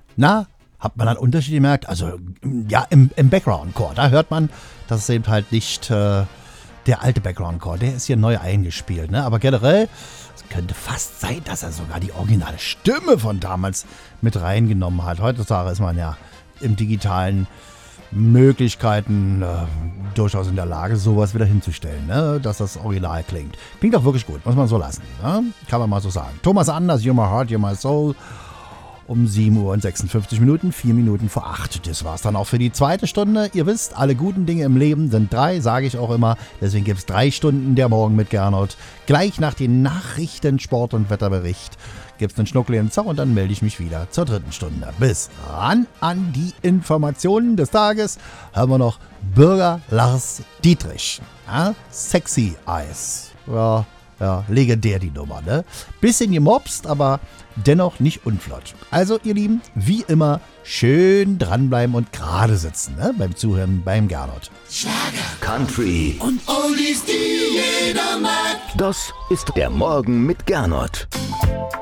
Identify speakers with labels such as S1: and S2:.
S1: Na, hat man einen Unterschied gemerkt? Also, ja, im Background-Chor, da hört man, dass es eben halt nicht der alte Background-Chor, der ist hier neu eingespielt, ne? Aber generell, es könnte fast sein, dass er sogar die originale Stimme von damals mit reingenommen hat. Heutzutage ist man ja im digitalen Möglichkeiten durchaus in der Lage, sowas wieder hinzustellen, ne? Dass das Original klingt. Klingt auch wirklich gut, muss man so lassen, ne? Kann man mal so sagen. Thomas Anders, You're My Heart, You're My Soul. Um 7 Uhr und 56 Minuten, 4 Minuten vor 8. Das war's dann auch für die zweite Stunde. Ihr wisst, alle guten Dinge im Leben sind 3, sage ich auch immer. Deswegen gibt's 3 Stunden der Morgen mit Gernot. Gleich nach den Nachrichten, Sport- und Wetterbericht gibt's einen Schnuckli im Zoch und dann melde ich mich wieder zur 3. Stunde. Bis ran an die Informationen des Tages hören wir noch Bürger Lars Dietrich. Ja? Sexy Eyes. Ja, legendär die Nummer, ne? Bisschen gemobst, aber dennoch nicht unflott. Also, ihr Lieben, wie immer, schön dranbleiben und gerade sitzen, ne? Beim Zuhören, beim Gernot.
S2: Schlager, Country
S3: und Oldies, die jeder mag.
S2: Das ist der Morgen mit Gernot.